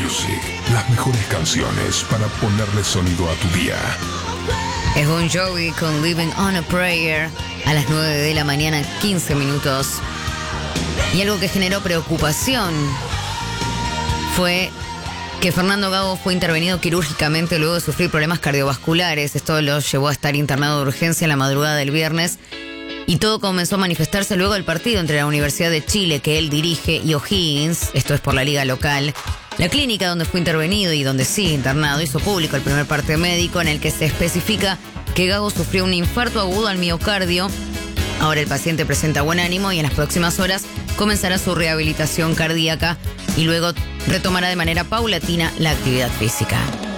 Music, las mejores canciones para ponerle sonido a tu día. Es Bon Jovi con Living on a Prayer a las 9 de la mañana, 15 minutos. Y algo que generó preocupación fue que Fernando Gago fue intervenido quirúrgicamente luego de sufrir problemas cardiovasculares. Esto lo llevó a estar internado de urgencia en la madrugada del viernes. Y todo comenzó a manifestarse luego del partido entre la Universidad de Chile, que él dirige, y O'Higgins, esto es por la liga local. La clínica donde fue intervenido y donde sigue internado hizo público el primer parte médico en el que se especifica que Gago sufrió un infarto agudo al miocardio. Ahora el paciente presenta buen ánimo y en las próximas horas comenzará su rehabilitación cardíaca y luego retomará de manera paulatina la actividad física.